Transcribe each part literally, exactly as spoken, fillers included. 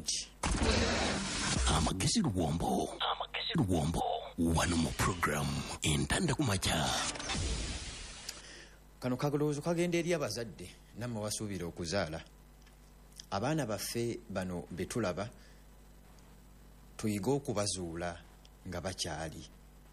talent. Amagezi Luwombo. Amagezi Luwombo. Wano mu program entanda kumacha. Kano kagolozo kagenda eri abazadde namwe wasuubira okuzaala. Abaana baffe bano betulaba tuyiga okubazuula nga bakyali.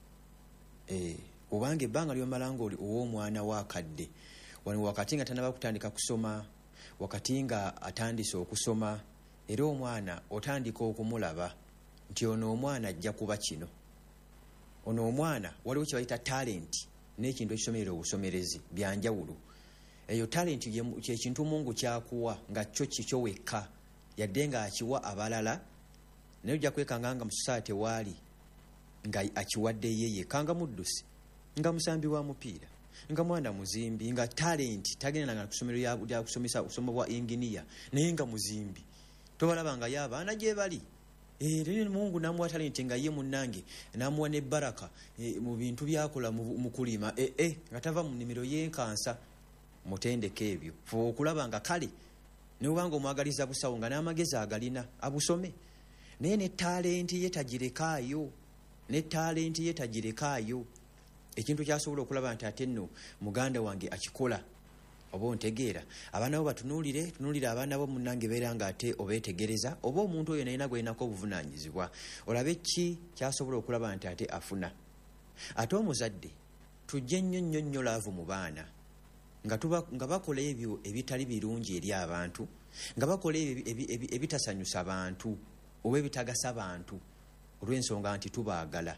Eh, obange ebbanga ly'omalanga oli ow'omwana wakadde wano wakati nga tanaba kutandika kusoma, wakati nga atandise okusoma, era omwana otandika okumulaba nti ono omwana ajja kuba kino. Ono omwana waliwo kye bayita talent n'ekintu ekisomerera obusomerezi byanjawulo. Eyo talent kye kintu Mungu kyakuwa nga kyo kikyo wekka yadde nga akiwa abalala naye ojja kwekanga nga mu society waali nga akiwadde yeye kanga muddusi nga musambi wa mupiira nga mwana muzimbi nga talent tagenda nga kusomero ya, ya kusomesa kusoma bwa engineer naye nga muzimbi tobalaba nga y'abaana gye bali. Eh, lino Mungu namuwa talent nga ye munnange namuwa ne baraka e, mu bintu byakola mu kulima eh eh nga tava mu nimiro yenkansa mutendeke ebyo fo okulaba nga kale ne ubanga omwagaliza busawo nga n'amagezi agalina abusome. Naye ne talent ye tagirekayo ne talent ye tagirekayo ekintu kyasobola okulaba nti ate nno muganda wange akikola oba ontegeera. Abaana bo batunuulire tunuulire abaana bo munnange beera nga ate obeetegereza oba omuntu oyo nayinako olinako obuvunaanyizibwa olabe ki kyasobola okulaba nti ate afuna. Ate omuzadde tujje nnyo nnyo nnyo laavu mu baana nga tuba nga bakola ebyo ebitali birungi eri abantu, nga bakola ebyo ebitasanyusa bantu oba ebitagasa bantu olw'ensonga nti tubaagala.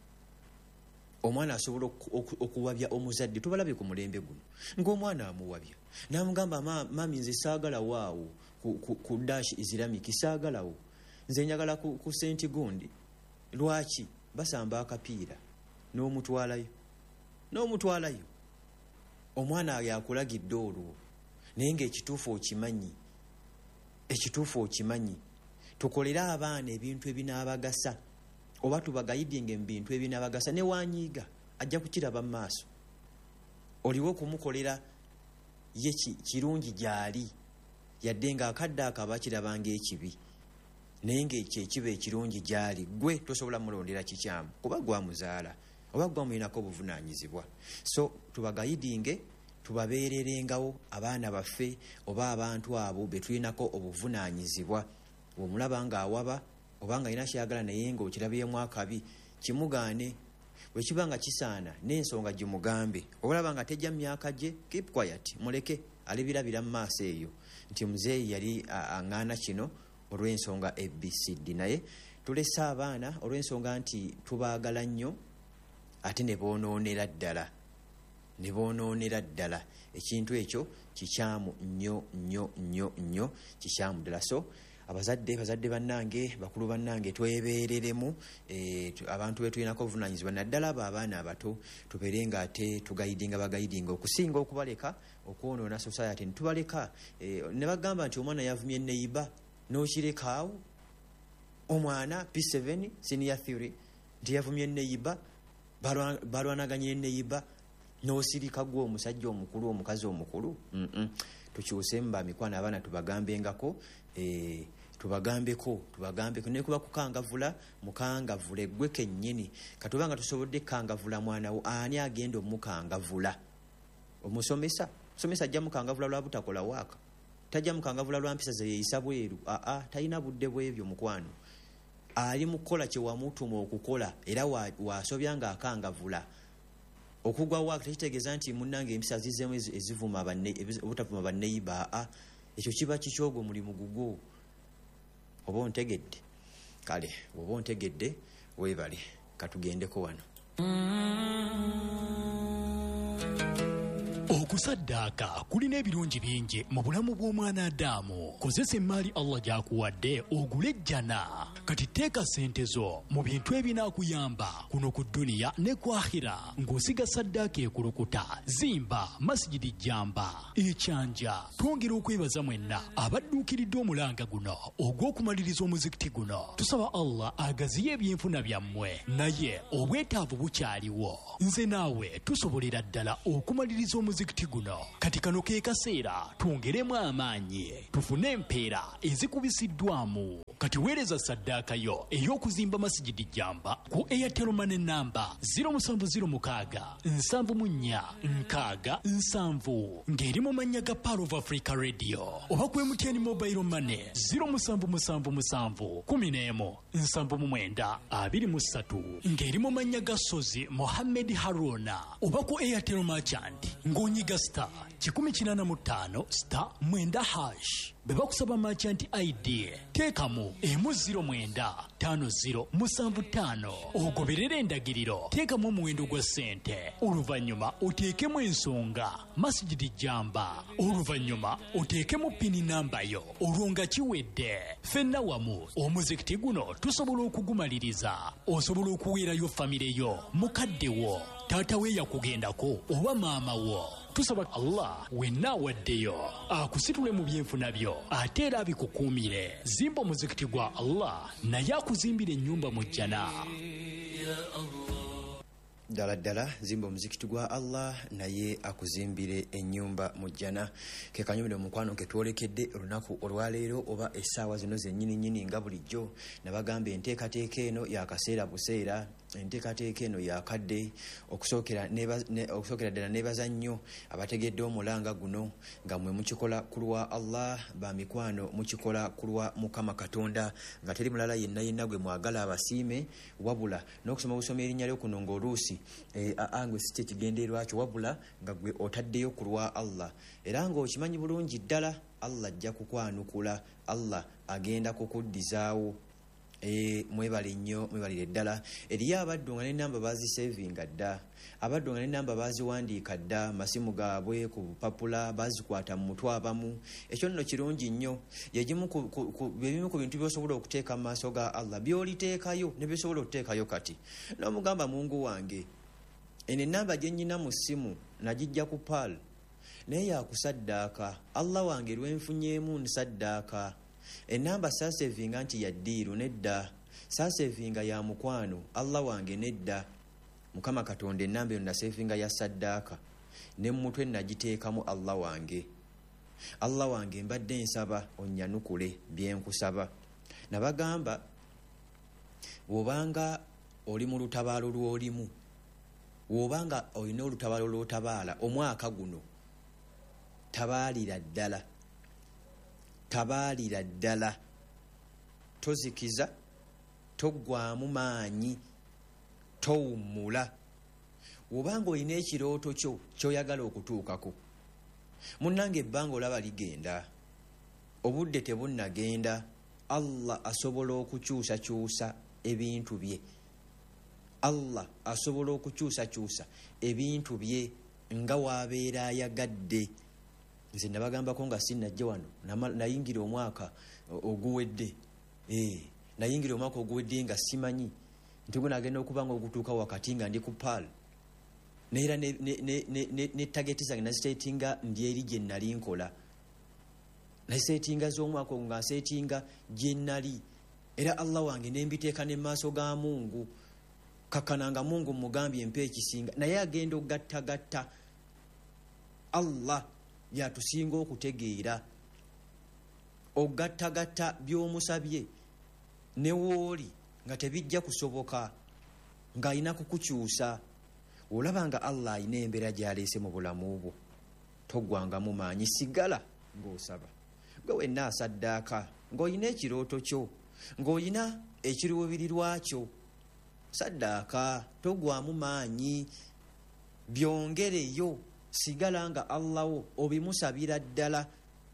Omwana asobola okuwabya omuzadde tubalabye ku mulembe guno ng'omwana amuwabya n'amugamba mami nze saagala waawo ku, ku, ku dash Islamic saagalawo nze njagala ku, ku senti gundi. Lwaki? Basamba akapiira n'omutwalayo n'omutwalayo omwana yakulagidde olwo naye ng'ekituufu okimanyi ekituufu okimanyi. Tukolera abaana ebintu ebinaabagasa oba tubagayidinge mu bintu ebinaabagasa ne wanyiiga ajja kukiraba mu maaso. Oliwo okumukolera ye kirungi gyali yadde nga akadde akaba kirabanga ekibi naye ng'ekyo ekiba ekirungi gyali gwe tosobola mulondera kikyamu kuba gwamuzaala oba gwamulinako obuvunaanyizibwa. So tubagayidinge tubabeererengawo abaana baffe oba abantu abo be tulinako obuvunaanyizibwa. Omulaba nga awaba obanga ina kyagala naye nga okirabyemu akabi kimugaane. Bwe kibanga kisaana n'ensonga gimugambe olaba nga tejja myaka gye keep quiet muleke alibirabira mu maaso eyo nti muzeeyi yali aŋŋaana kino olw'ensonga A B C D. Naye tulese abaana olw'ensonga nti tubaagala nnyo ate ne boonoonera ddala ne boonoonera ddala. Ekintu ekyo kikyamu nnyo nnyo nnyo nnyo kikyamu ddala. So abazadde bazadde bannange bakulu bannange twebeereremu e, tu, abantu betulinako obuvunaanyizibwa naddala abo abaana abato tubeere nga ate tugayidinga bagayidinga okusinga okubaleka okwonoona society nitubaleka e, ne bagamba nti omwana yavumye neiba n'okirekaawo. Omwana P seven senior theory nti yavumye neiba balwanaganye neiba n'osirika gwe omusajja omukulu omukazi omukulu. mm -mm. Tukyuseemu ba mikwano abaana tubagambengako e, tubagambeko tubagambeko ne kuba kukangavula mukangavule gwe kennyini katubanga tusobodde kangavula mwana wo ani agenda omukangavula omusomesa somesa ajja mukangavula lwa butakola waaka tajja mukangavula lwa mpisa ze yeeyisa bweru a a talina budde bwebyo mukwano ali mukola kye wamutuma okukola era wasobya nga akangavula okugwa waaka tekitegeeza nti munnange empisa zizemu ezivuma banne obutavuma banneyiba a ekyo kiba kikyogwo mulimu gugwo oba ontegedde. Kale oba ontegedde weebale katugendeko wano. Okusaddaaka kulina ebirungi bingi mu bulamu bw'omwana Adamu. Kozesa emmaali Allah gy'akuwadde ogule ejjana. Kati teeka ssente zo mu bintu ebinaakuyamba kuno ku dduniya ne ku akhira ng'osiga saddaaka ekulukuta. Zimba masjidi jjamba ekyanja. Twongera okwebaza mwenna abadduukiridde omulanga guno ogw'okumaliriza omuzikiti guno. Tusaba Allah agaziye ebyenfuna byammwe naye obwetaavu bukyaliwo. Nze naawe tusobolera ddala okumaliriza omuzikiti muzikiti guno kati kano ke kaseera twongeremu amaanyi tufune empeera ezikubisiddwamu kati weereza saddaaka yo ey'okuzimba masigidi jamba ku Airtel Money namba zero seven zero six nsanvu mu nnya nkaaga nsanvu ng'eri mu mannya ga Power of Africa Radio oba ku M T N Mobile Money zero seven seven seven kumi n'emu nsanvu mu mwenda abiri mu ssatu ng'eri mu mannya ga Sozi Mohammed Haruna oba ku Airtel Merchant ng'onyiga star kikumi kinaana mu ttaano star mwenda hash bwe bakusaba merchant I D teekamu emu ziro mwenda ttaano ziro musanvu ttaano ogoberera endagiriro teekamu omuwendo gwa ssente oluvannyuma oteekemu ensonga masigidi jamba oluvannyuma oteekemu pini namba yo olwo nga kiwedde ffenna wamu omuzikiti guno tusobola okugumaliriza osobola okuweerayo famire yo mukadde wo taata we yakugendako oba maama wo tusaba Allah wenna waddeyo akusitule mu byenfuna byo ate era abikukuumire zimba omuzikiti gwa Allah naye akuzimbira ennyumba mu jjana ddala ddala zimba omuzikiti gwa Allah naye akuzimbire ennyumba mu jjana ke kanyumire omukwano ke twolekedde olunaku olwaleero oba essaawa zino zennyini nnyini nga bulijjo nabagamba enteekateeka eno yakaseera buseera enteekateeka eno yakadde okusookera ne, okusookera ddala neebaza nnyo abategedde omulanga guno nga mwe mukikola ku lwa Allah bamikwano mukikola ku lwa Mukama Katonda nga teri mulala yenna yenna gwe mwagala abasiime wabula n'okusoma busoma erinnya lyo kuno ng'oluusi e, angwe si kyekigendeerwa kyo wabula nga gwe otaddeyo ku lwa Allah era ng'okimanyi bulungi ddala Allah ajja kukwanukula Allah agenda kukuddizaawo E, mwebale nnyo mwebalire ddala eriyo abaddu nga n'ennamba bazisevinga dda abaddu nga n'ennamba baziwandiika dda masimu gaabwe ku bupapula bazikwata mu mutwe abamu ekyo nno kirungi nnyo yegimu byebimu ku bintu byosobola okuteeka mu maaso ga Allah byoliteekayo ne byosobola okuteekayo kati n'omugamba mungu wange eno ennamba gye nnyina mu ssimu nagijja ku pal naye yakusaddaaka Allah wange lwenfunyeemu nsaddaaka enamba saasevinga nti ya ddiiru nedda saasevinga ya mukwano Allah wange nedda Mukama Katonda ennamba eyo nasevinga ya saddaaka ne mutwe nagiteekamu Allah wange Allah wange mbadde nsaba onnyanukule byenkusaba nabagamba wobanga oli mu lutabaalo lw'olimu wobanga olina olutabaalo lw'otabaala omwaka guno tabaalira ddala tabaalira ddala tozikiza toggwamu maanyi towummula wobanga olina ekirooto kyo kyoyagala okutuukako munnange ebbanga olaba ligenda obudde tebunnagenda Allah asobola okukyusakyusa ebintu bye Allah asobola okukyusakyusa ebintu bye nga waabeera ayagadde nze nabagambako nga sinnajja wano nayingira omwaka oguwedde eh nayingira omwaka oguwedde nga simanyi nti gwe nagenda okuba nga ogutuuka wakati nga ndi ku pal neera ne, ne, ne, ne, ne, ne target zange nazisetinga ndi eri gye nali nkola nazisetinga z'omwaka ogwo nga nsetinga gye nali era Allah wange nembiteeka ne maaso ga Mungu kakananga Mungu mugambye empe ekisinga naye agenda okugattagatta Allah yatusinga okutegeera ogattagatta by'omusabye ne wooli nga tebijja kusoboka ng'alina kukukyusa olaba nga Allah alina embeera gy'aleese mu bulamu bwo toggwangamu maanyi sigala ng'osaba gwe wenna asaddaaka ng'olina ekirooto kyo ng'olina ekiruubirirwa kyo saddaaka toggwamu maanyi byongereyo sigala nga Allah wo obimusabira ddala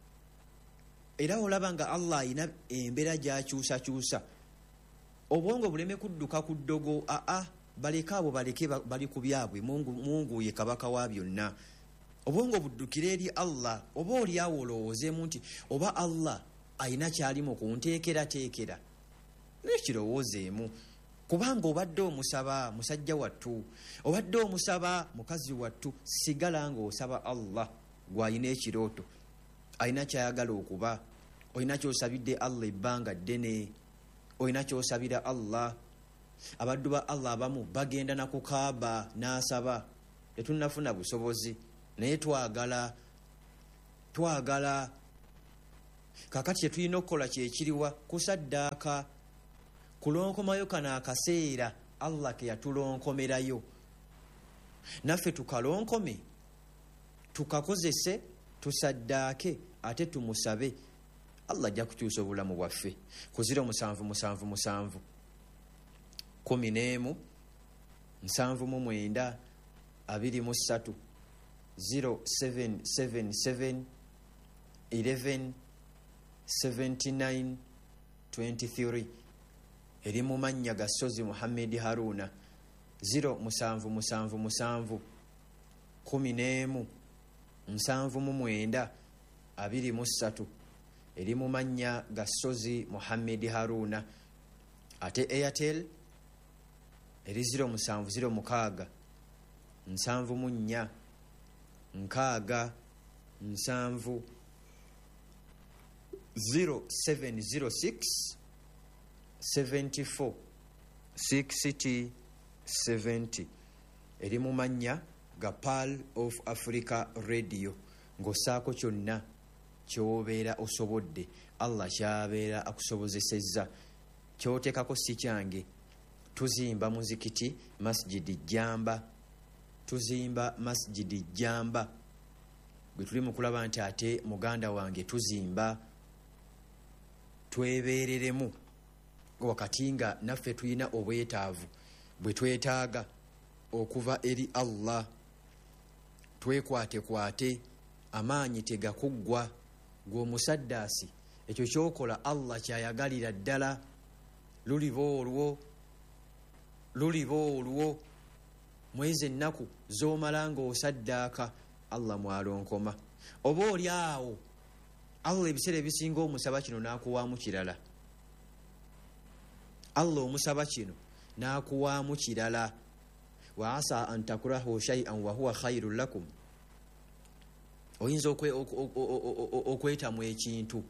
era olaba nga Allah alina embeera gy'akyusakyusa obwongo buleme kudduka ku ddogo aa baleka abo baleke bali ku byabwe mungu, mungu ye kabaka wa byonna obwongo buddukire eri Allah oba oli awo olowoozeemu nti oba Allah alina kyalimu kunteekerateekera nekirowoozeemu kubanga obadde omusaba musajja wattu obadde omusaba mukazi wattu sigala ng'osaba Allah gw'alina ekirooto alina kyayagala okuba olina kyosabidde Allah ebbanga ddene olina kyosabira Allah abaddu ba Allah abamu bagenda na ku Kaaba n'asaba tetunnafuna busobozi naye twagala twagala kakati kyetulina okukola kyekiriwa kusaddaaka kulonkomayo kano akaseera Allah ke yatulonkomerayo naffe tukalonkome tukakozese tusaddaake ate tumusabe Allah ajja kukyusa obulamu bwaffe ku ziro musanvu musanvu musanvu kumi n'emu nsanvu mu mwenda abiri mu ssatu zero seven seven seven eleven seventy-nine twenty-three eri mu mannya ga Sozi Muhammad Haruna zero musanvu musanvu musanvu kumi n'emu nsanvu mu mwenda abiri mu ssatu eri mu mannya ga Sozi Muhammad Haruna ate Airtel eri zero musanvu zero mukaaga nsanvu mu nnya nkaaga nsanvu zero seven zero six seventy-four sixty seventy eri mu mannya ga Pearl of Africa Radio ng'ossaako kyonna ky'obeera osobodde Allah kyabeera akusobozesezza ky'oteekako si kyange tuzimba muzikiti masjidi Jamba tuzimba masjidi Jamba gwe tuli mu kulaba nti ate muganda wange tuzimba twebeereremu wakati nga naffe tulina obwetaavu bwe twetaaga okuva eri Allah twekwate kwate amaanyi tegakuggwa gw'omusaddaasi ekyo kyokola Allah kyayagalira ddala luliba olwo luliba olwo mwezi ennaku z'omala ng'osaddaaka Allah mwalonkoma oba oli awo Allah ebiseera ebisinga omusaba kino n'akuwaamu kirala Allah omusaba kino n'akuwaamu kirala wa asa an takrahu shay'an wa huwa khairul lakum oyinza okwetamu ekintu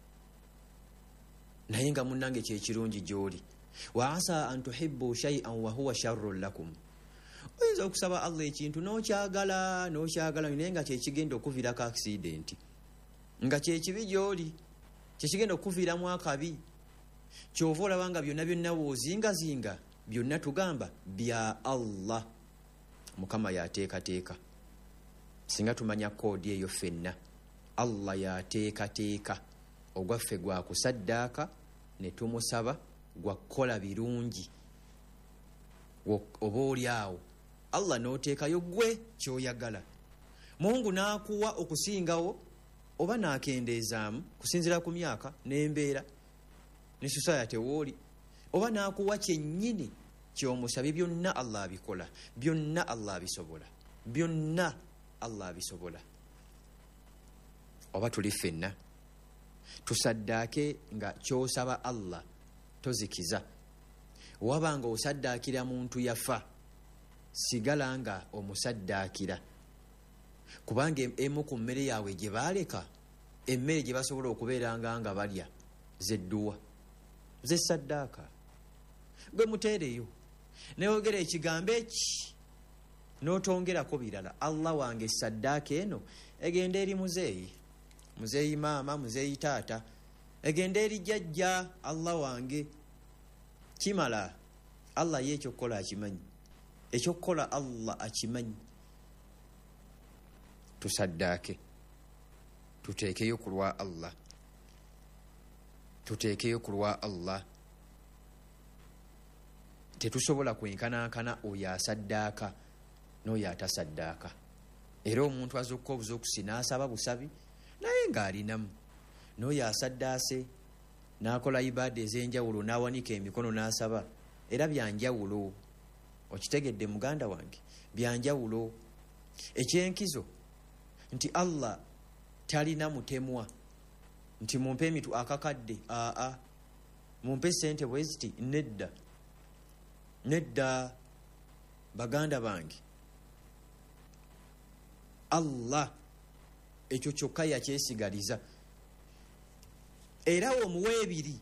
naye nga munnange kyekirungi gy'oli wa asa an tuhibbu shay'an wa huwa sharrul lakum oyinza okusaba Allah ekintu n'okyagala n'okyagala naye nga kyekigenda okuviirako accident nga kyekibi gy'oli kyekigenda okuviiramu akabi kyova olaba nga byonna byonna woozingazinga byonna tugamba bya Allah Mukama yateekateeka singa tumanya koodi eyo ffenna Allah yateekateeka ogwaffe gwa kusaddaaka ne tumusaba gwa kukola birungi oba oli awo Allah n'oteekayo gwe ky'oyagala Mungu n'akuwa okusingawo oba n'akendeezaamu kusinziira ku myaka n'embeera ne society wooli oba n'akuwa kyennyini ky'omusabye byonna Allah abikola byonna Allah abisobola byonna Allah abisobola oba tuli ffenna tusaddaake nga ky'osaba Allah tozikiza waba nga osaddaakira muntu yafa sigala nga omusaddaakira kubanga emu ku mmere yaabwe gye baaleka emmere gye basobola okubeeranga nga balya zedduwa ze saddaaka gwe muteereyo neyogera ekigambo eki n'otongerako birala Allah wange saddaaka eno egenda eri muzeeyi muzeeyi maama muzeeyi taata egenda eri jjajja Allah wange kimala Allah ye ekyokukola akimanyi ekyokukola Allah akimanyi tusaddaake tuteekeyo ku lwa Allah tuteekeyo ku lwa Allah tetusobola kwenkanankana oyo asaddaaka n'oyo atasaddaaka era omuntu azokka obuzuukusi n'asaba busabi naye ng'alinamu n'oyo asaddaase n'akola ibaada ez'enjawulo n'awanika emikono n'asaba era byanjawulo okitegedde muganda wange byanjawulo ekyenkizo nti Allah talina mutemwa nti mumpe emitu akakadde aa mumpe sente bweziti nedda nedda baganda bange Allah ekyo kyokka yakyesigaliza era womuwa ebiri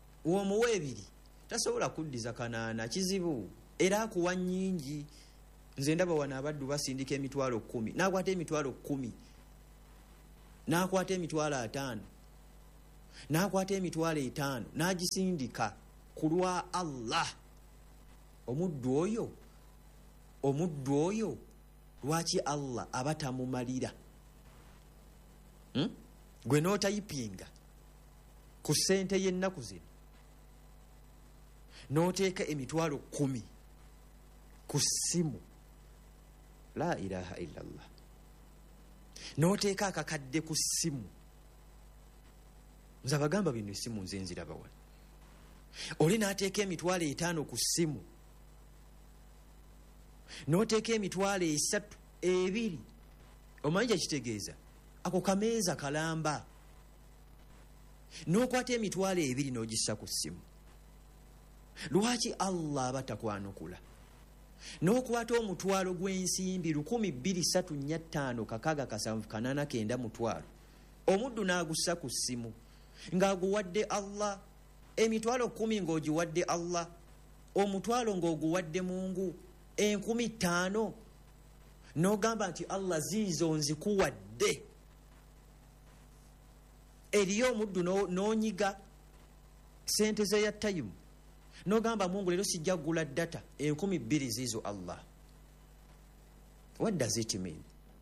womuwa ebiri tasobola kuddiza kanaana kizibu era akuwa nnyingi nze ndaba wana abaddu basindika emitwalo kkumi, nakwata emitwalo kkumi, nakwata emitwalo ataano, nakwata emitwalo etaano, nagisindika ku lwa Allah. Omuddu oyo omuddu oyo lwaki Allah aba tamumalira? hmm? Gwe n'otayipinga ku ssente y'ennaku zino n'oteeka emitwalo kkumi ku ssimu, la ilaha illallah, n'oteeka akakadde ku ssimu. Nze abagamba bino essimu nze nziraba wano. Oli n'ateeka emitwalo etaano ku ssimu, n'oteeka emitwalo esatu ebiri, omanyi kye kitegeeza? Ako kameeza kalamba. N'okwata emitwalo ebiri n'ogissa ku ssimu. Lwaki Allah aba takwanukula? N'okwata omutwalo gw'ensimbi lukumi bbiri satu nnya ttaano kakaaga kasanvu kanaana kenda mutwalo, omuddu n'agussa ku ssimu ng'aguwadde Allah. Emitwalo kkumi ng'ogiwadde Allah, omutwalo ng'oguwadde Mungu, enkumi ttaano n'ogamba nti Allah ziizo nzikuwadde. Eriyo omuddu n'onyiga sente ze ya tayimu n'ogamba Mungu leero sijja kugula data enkumi bbiri ziizo Allah. What does it mean?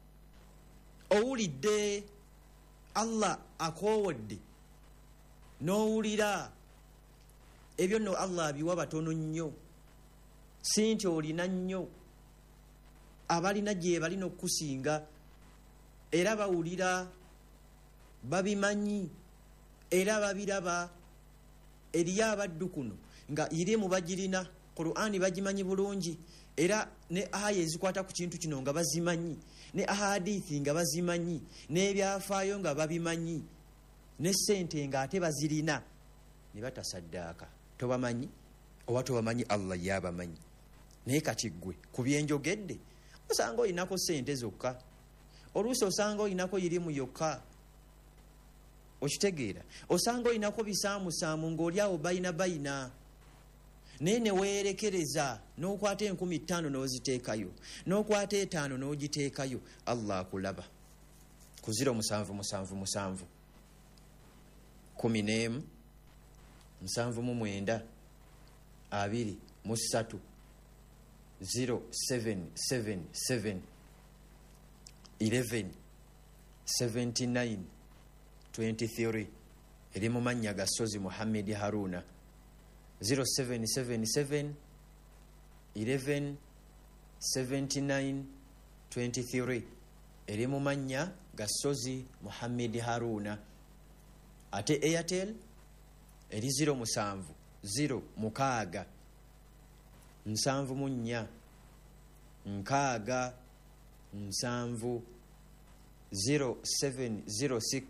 Owulidde Allah akoowodde n'owulira ebyo nno Allah abiwa batono nnyo, si nti olina nnyo. Abalina gye balina okukusinga era bawulira, babimanyi era babiraba. Eriyo abaddu kuno nga irimu bagirina, Qur'ani bagimanyi bulungi, era ne aya ezikwata ku kintu kino nga bazimanyi, ne ahadithi nga bazimanyi, n'ebyafaayo nga babimanyi, ne ssente nga ate bazirina, ne batasaddaaka. Tobamanyi oba tobamanyi Allah yabamanyi. Naye kati ggwe ku byenjogedde osanga olinako ssente zokka, oluusi osanga olinako irimu yokka. Okitegeera? Osanga olinako bisaamusaamu ng'oli awo bayina bayina, naye ne weerekereza n'okwata enkumi ttaano n'oziteekayo, n'okwata etaano n'ogiteekayo, Allah akulaba. Ku ziro musanvu musanvu musanvu kumi n'emu musanvu mu mwenda abiri mu ssatu zero seven seven seven eleven seventy nine twenty-three eri mu mannya ga Sozi Muhammad Haruna. Zero seven seven seven eleven seventy nine twenty-three eri mu mannya ga Sozi Muhammad Haruna. Ate Airtel eri zero musanvu zero mukaaga nsanvu mu nnya nkaaga nsanvu zero seven zero six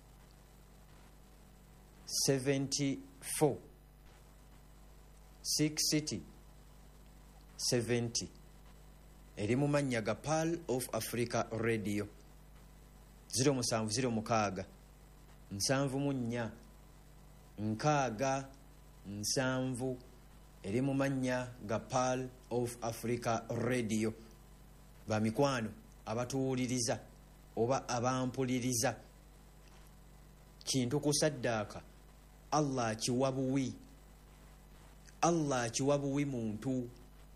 seventy four sixty seventy eri mu mannya ga Pearl of Africa Radio. Zero musanvu zero mukaaga nsanvu mu nnya nkaaga nsanvu eri mu mannya ga Pearl of Africa Radio. Bamikwano abatuwuliriza oba abampuliriza, kintu kusaddaaka Allah akiwa buwi, Allah akiwa buwi muntu.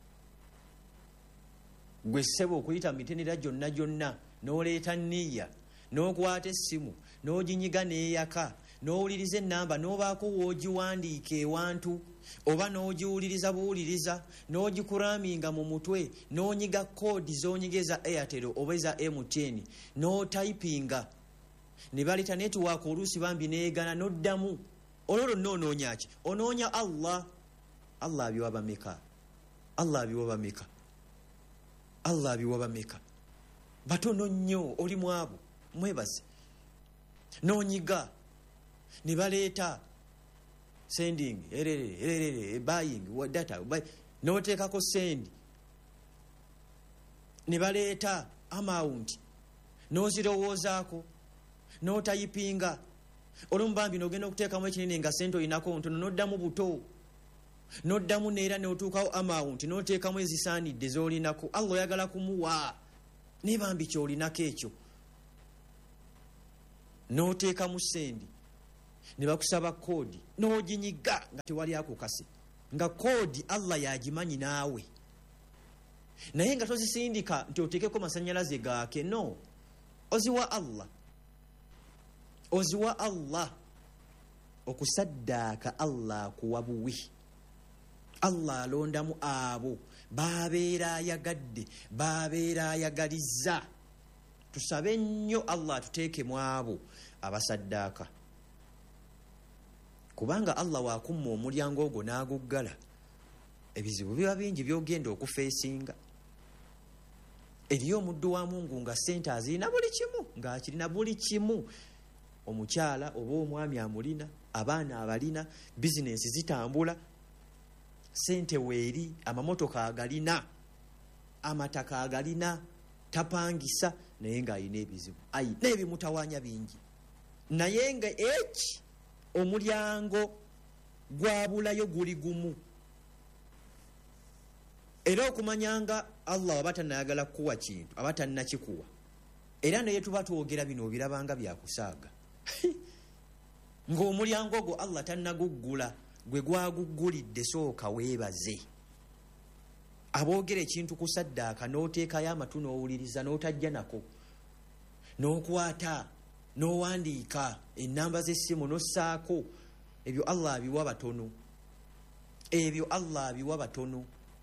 Gwe ssebo okuyita mitenera gyonna gyonna n'oleeta nniya n'okwata essimu n'oginyiga n'eyaka n'owuliriza ennamba n'obaako w'ogiwandiika ewantu oba n'ogiwuliriza buwuliriza n'ogikuraminga mu mutwe n'onyiga koodi z'onyigeza Airtel oba eza M T N n'otayipinga ne baleeta netiwaaka oluusi bambi neegana n'oddamu. Olwo n'onoonya ki? Onoonya Allah. Allah abiwa bameka? Allah abiwa bameka? Allah abiwa bameka? Batono nnyo oli mu abo. Mwebaze n'onyiga ne baleeta sending erere erere buying what data n'oteekako sendi ne baleeta amount n'ozirowoozaako n'otayipinga. Olumubambi n'ogenda okuteekamu ekinene nga sente olinako ntono n'oddamu buto. noddamu neera neotuukawo amount noteekamu ezisaanidde z'olinako, Allah oyagala kumuwa naye bambi kyolinako ekyo noteekamu sendi ne bakusaba koodi n'oginyiga nga tewali akukase, nga koodi Allah yagimanyi naawe, naye nga tozisindika nti oteekeko masanyalaze gaake. No, oziwa Allah, oziwa Allah. Okusaddaaka Allah akuwa buwi. Allah alondamu abo babeera ayagadde, babeera ayagalizza. Tusabe nnyo Allah atuteeke mu abo abasaddaaka, kubanga Allah waakumma omulyango ogwo n'aguggala, ebizibu biba bingi byogenda okufeesinga. Eriyo omuddu wa Mungu nga ssente azirina buli kimu, ng'akirina buli kimu, omukyala oba omwami amulina, abaana abalina, bizinensi zitambula, ssente weeri, amamotoka agalina, amataka agalina, tapangisa, naye ng'alina ebizibu. Ayi, n'ebimutawaanya bingi, naye nga eki omulyango gwabulayo guli gumu. Era okumanyanga Allah aba tannayagala kukuwa kintu, aba tannakikuwa. Era naye tuba twogera bino obirabanga byakusaaga ng'omulyango ogwo Allah tannaguggula, gwe gwaguggulidde, sooka weebaze. Aboogera ekintu kusaddaaka n'oteekayo amatu n'owuliriza n'otajja nako, n'okwata n'owandiika ennamba z'essimu n'ossaako, ebyo Allah abiwa batono, ebyo Allah abiwa batono.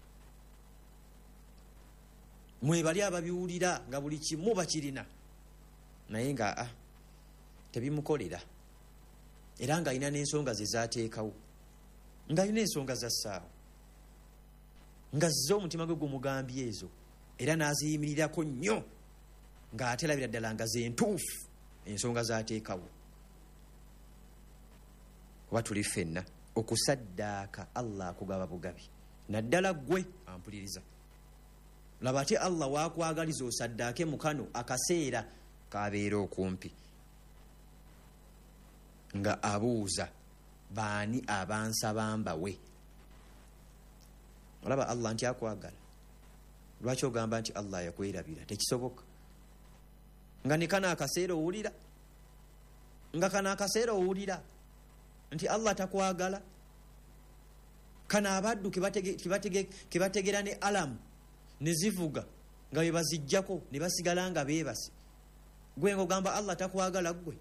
Mwebali ababiwulira nga buli kimu bakirina, naye nga ah, tebimukolera, era ng'alina n'ensonga ze zaateekawo, ng'alina ensonga za ssaawa, nga zo omutima gwe gumugambye ezo, era n'aziyimirirako nnyo, ng'aterabira ddala nga ze ntuufu ensonga zaateekawo. Oba tuli ffenna okusaddaaka Allah akugaba bugabi, naddala ggwe ampuliriza. Laba ate Allah waakwagaliza osaddaake mu kano akaseera kabeera okumpi, nga abuuza baani abansaba mbawe. Olaba Allah nti akwagala, lwaki ogamba nti Allah yakwerabira? Tekisoboka. Nga ne kana akaseera owulira, nga kana akaseera owulira nti Allah takwagala. Kana abaddu kebategera ne alamu ne zivuga nga bwe bazijjako ne basigala nga beebase, gwe ng'ogamba Allah takwagala gwe.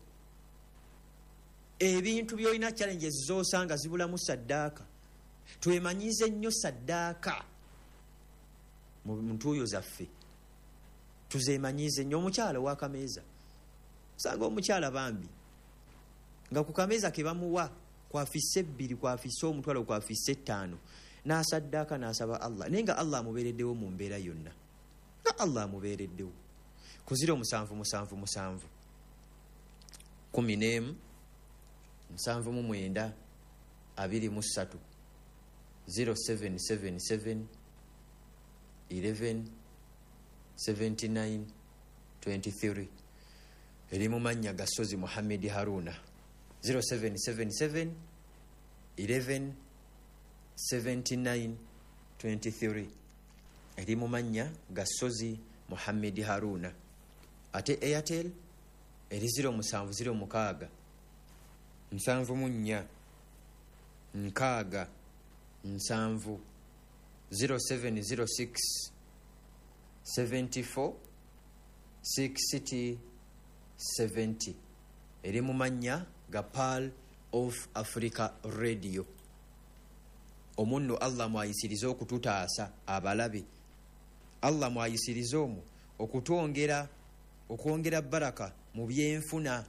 Ebintu by'olina challenges z'osanga zibulamu saddaaka. Twemanyize nnyo saddaaka mu ntuuyo zaffe, tuzeemanyize nnyo. Omukyala w'akameeza, osanga omukyala bambi nga ku kameeza ke bamuwa kwafisse ebbiri, kwafisse omutwalo, kwafisse ettaano, n'asaddaaka n'asaba Allah, naye nga Allah amubeereddewo mu mbeera yonna, nga Allah amubeereddewo. Ku ziro musanvu musanvu musanvu kumi n'emu nsanvu mu mwenda abiri mu ssatu zero seven seven seven eleven seventy-nine twenty-three. Eri mu mannya Gasozi Muhammad Haruna. Zero seven seven seven eleven seventy-nine twenty-three. Eri mu mannya Gasozi Muhammad Haruna. Ate Airtel eri zero musanvu zero mukaaga nsanvu mu nnya nkaaga nsanvu zero seven zero six seventy-four sixty seventy. Eri mu mannya ga Pearl of Africa Radio. Omunno Allah mwayisiriza okututaasa abalabe, Allah mwayisiriza omwo okutwongera okwongera baraka mu byenfuna.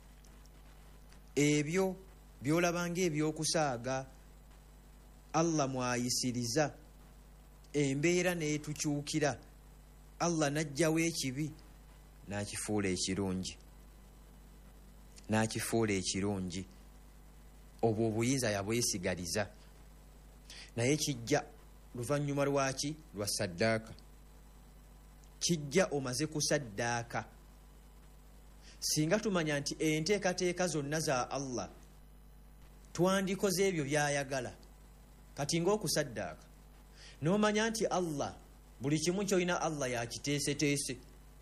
Ebyo byolabanga ebyokusaaga, Allah mwayisiriza, embeera neetukyukira, Allah najjawo ekibi n'akifuula ekirungi, n'akifuula ekirungi. Obwo obuyinza yabwesigaliza, naye kijja luvannyuma lwaki? Lwa saddaaka. Kijja omaze kusaddaaka. Singa tumanya nti enteekateeka zonna za Allah twandikoze ebyo by'ayagala, kati ng'okusaddaaka n'omanya nti Allah buli kimu kyolina Allah yakiteeseteese,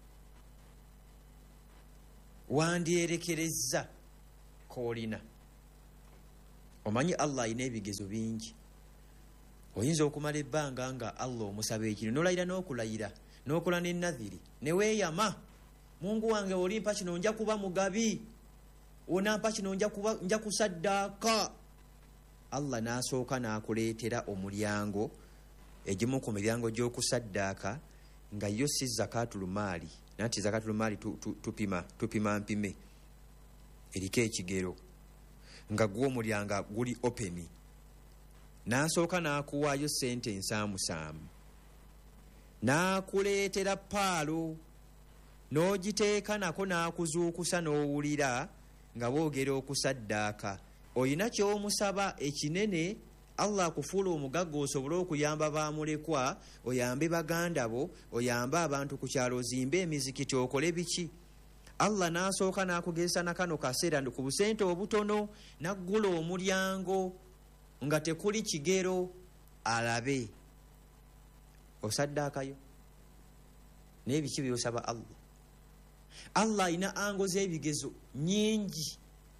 wandyerekereza koolina. Omanyi Allah alina ebigezo bingi. Oyinza okumala ebbanga nga Allah omusaba ekintu n'olayira n'okulayira n'okola n'ennadhiri ne weeyama, Mungu wange olimpa kino nja kuba mugabi, onampa kino nja kuba nja kusaddaaka. Allah n'asooka n'akuleetera omulyango, egimu ku miryango gy'okusaddaaka nga yo si zakaatul maali, nanti zakaatul maali tu, tu, tupima tupima mpime eriko ekigero nga gwo omulyango guli openi. N'asooka n'akuwaayo ssente ensaamusaamu, n'akuleetera paalo n'ogiteeka nako n'akuzuukusa n'owulira nga boogera okusaddaaka. Oyina ky'omusaba ekinene, Allah akufuula omugagga osobole okuyamba baamulekwa, oyambe baganda bo, oyambe abantu ku kyalo, ozimbe emizikiti, okole biki. Allah n'asooka n'akugezesa na kano kaseera ku busente obutono, n'aggula omulyango nga tekuli kigero, alabe osaddaakayo n'ebiki byosaba Allah. Allah alina ango z'ebigezo nyingi.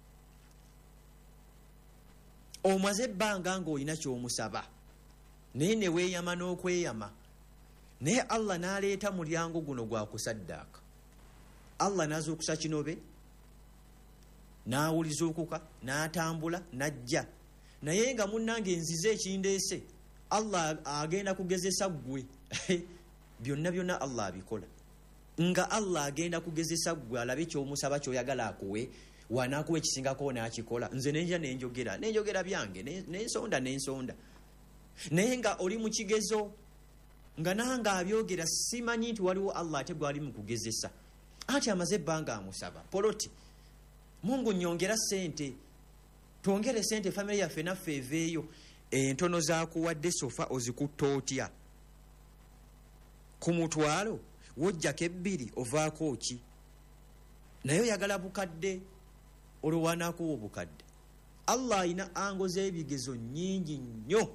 Omaze ebbanga ng'olina ky'omusaba naye ne weeyama n'okweyama, naye Allah n'aleeta mulyango guno gwa kusaddaaka. Allah n'azuukusa kinobe, n'awulizuukuka, n'atambula, n'ajja. Naye nga munnange nzize ekindeese, Allah agenda kugezesa ggwe. Byonna byonna Allah abikola. Nga Allah agenda kugezesa ggwe alabe ky'omusaba ky'oyagala akuwe, wanaakuwa ekisingako n'akikola. Nze nenja nenjogera nenjogera byange nensonda nensonda, naye nga oli mu kigezo nga nange abyogera, simanyi nti waliwo Allah ate gwali mu kugezesa. Ati amaze ebbanga amusaba poloti, Mungu nnyongera ssente, twongere ssente, famire yaffe naffe eveeyo. Entono zaakuwadde sofa ozikutta otya? Ku mutwalo wojjako ebbiri ovaako ki? Naye oyagala bukadde, olwanakuwa obukadde. Allah alina ango z'ebigezo nnyingi nnyo.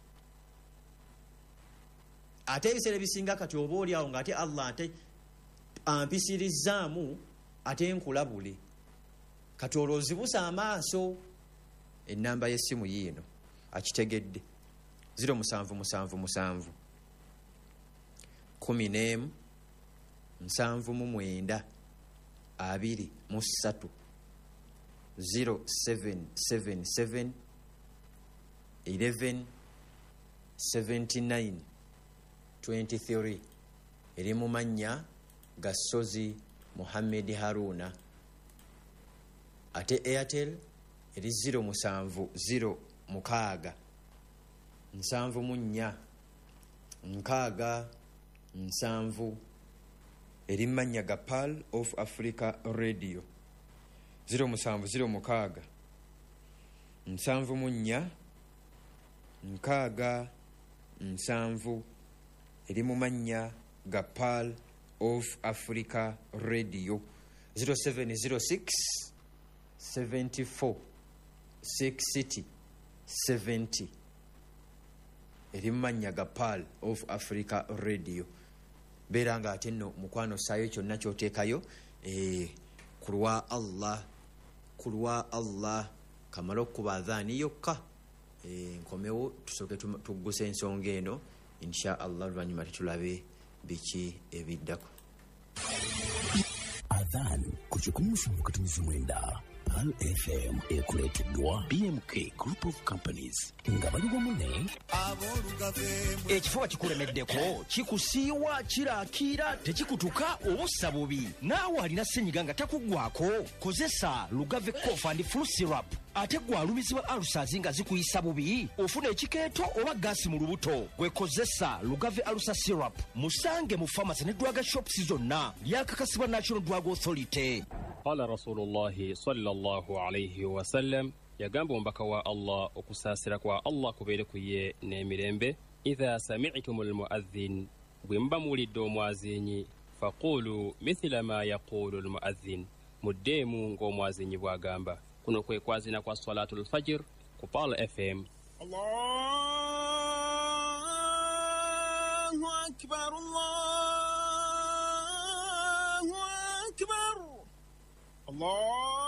Ate ebiseera bisinga kati oba oli awo ng'ate Allah ate ampisirizaamu ate nkulabule, kati olwo ozibusa amaaso. Ennamba y'essimu yiino akitegedde ziro musanvu musanvu musanvu kumi n'emu nsanvu mu mwenda abiri mu ssatu zero seven seven seven eleven seventy nine twenty three. eri mu mannya Gasozi Muhammad Haruna. Ate Airtel eri ziro musanvu ziro mukaaga nsanvu mu nnya nkaaga nsanvu. eri mannya ga Pearl of Africa Radio ziro musanvu ziro mukaaga nsanvu mu nnya nkaaga nsanvu. eri mu mannya ga Pearl of Africa Radio zero seven zero six seventy four sixty seventy. eri mu mannya ga Pearl of Africa Radio. Beera nga ate nno mukwano saayo kyonna kyoteekayo eh, kulwa Allah kulwa Allah kamala okuba adhaani yokka eh, nkomewo tusooke tugguse ensonga eno insha Allah, oluvannyuma tetulabe biki ebiddako. Adhan ku kikumi musanvu katumiza mwenda Pearl F M ekuleeteddwa B M K Group of Companies nga bali wamu ne ekifuba kikulemeddeko, kikusiiwa, kiraakira, tekikutuka, obussa bubi, naawe alina ssenyiga nga takuggwako, kozesa Lugave Cough and Flu Syrup. Ate gwe alumizibwa alusazi nga zikuyisa bubi, ofuna ekikeeto oba gaasi mu lubuto, gwe kozesa Lugave Alusa Syrup. Musange mu pharmacy ne drug shops zonna, lyakakasibwa National Drug Authority. Qala Rasulullahi sallallahu alayhi wa sallam, yagamba omubaka wa Allah okusaasira kwa Allah kubeere ku ye n'emirembe. Idha sami'tumul muadhin, bwe muba muwulidde omwazinyi, faqulu mithla ma yaqulu almuadhin, muddeemu ng'omwazinyi bw'agamba. Kuno kwe kwazina kwa Salatul Fajr ku Pearl F M. Allah الله أكبر الله أكبر الله